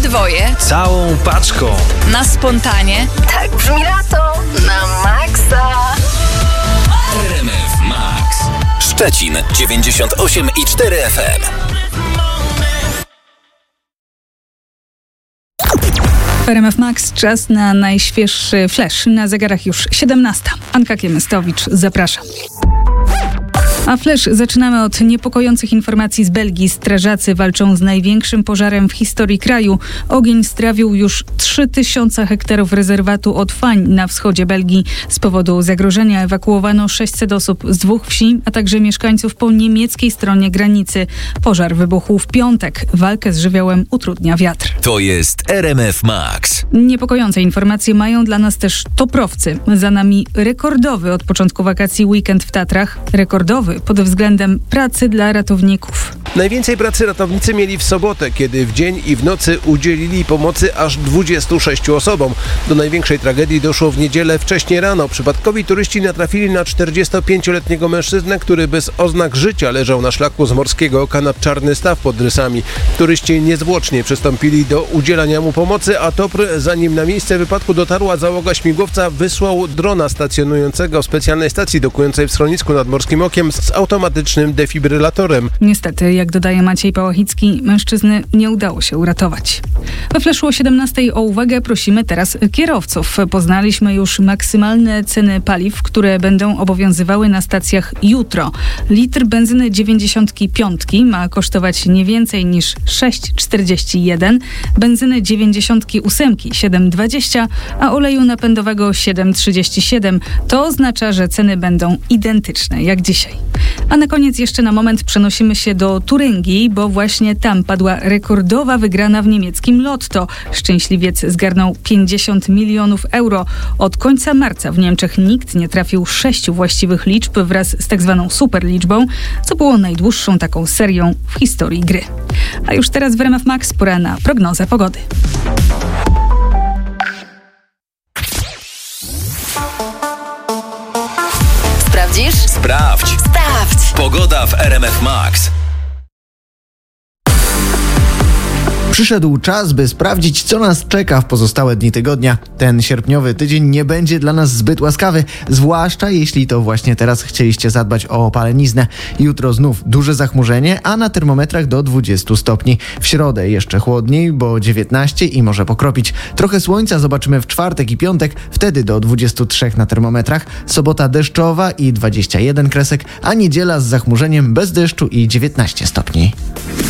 podwoje. Całą paczką. Na spontanie. Tak brzmi lato. Na maksa. RMF Max. Szczecin 98,4 FM. RMF Max, czas na najświeższy flash. Na zegarach już 17. Anka Kiemystowicz, zapraszam. A flash zaczynamy od niepokojących informacji z Belgii. Strażacy walczą z największym pożarem w historii kraju. Ogień strawił już 3000 hektarów rezerwatu od Fań na wschodzie Belgii. Z powodu zagrożenia ewakuowano 600 osób z 2 wsi, a także mieszkańców po niemieckiej stronie granicy. Pożar wybuchł w piątek. Walkę z żywiołem utrudnia wiatr. To jest RMF Max. Niepokojące informacje mają dla nas też toprowcy. Za nami rekordowy od początku wakacji weekend w Tatrach. Rekordowy pod względem pracy dla ratowników. Najwięcej pracy ratownicy mieli w sobotę, kiedy w dzień i w nocy udzielili pomocy aż 26 osobom. Do największej tragedii doszło w niedzielę wcześnie rano. Przypadkowi turyści natrafili na 45-letniego mężczyznę, który bez oznak życia leżał na szlaku z Morskiego Oka nad Czarny Staw pod Rysami. Turyści niezwłocznie przystąpili do udzielania mu pomocy, a TOPR, zanim na miejsce wypadku dotarła załoga śmigłowca, wysłał drona stacjonującego w specjalnej stacji dokującej w schronisku nad Morskim Okiem z automatycznym defibrylatorem. Niestety, jak dodaje Maciej Pałachicki, mężczyzny nie udało się uratować. We flashu o 17 o uwagę prosimy teraz kierowców. Poznaliśmy już maksymalne ceny paliw, które będą obowiązywały na stacjach jutro. Litr benzyny 95 ma kosztować nie więcej niż 6,41, benzyny 98 7,20, a oleju napędowego 7,37. To oznacza, że ceny będą identyczne jak dzisiaj. A na koniec jeszcze na moment przenosimy się do Turyngii, bo właśnie tam padła rekordowa wygrana w niemieckim Lotto. Szczęśliwiec zgarnął 50 milionów euro. Od końca marca w Niemczech nikt nie trafił 6 właściwych liczb wraz z tak zwaną superliczbą, co było najdłuższą taką serią w historii gry. A już teraz w RMF Max pora na prognozę pogody. Sprawdzisz? Sprawdź. Pogoda w RMF Max. Przyszedł czas, by sprawdzić, co nas czeka w pozostałe dni tygodnia. Ten sierpniowy tydzień nie będzie dla nas zbyt łaskawy, zwłaszcza jeśli to właśnie teraz chcieliście zadbać o opaleniznę. Jutro znów duże zachmurzenie, a na termometrach do 20 stopni. W środę jeszcze chłodniej, bo 19 i może pokropić. Trochę słońca zobaczymy w czwartek i piątek, wtedy do 23 na termometrach. Sobota deszczowa i 21 kresek, a niedziela z zachmurzeniem bez deszczu i 19 stopni.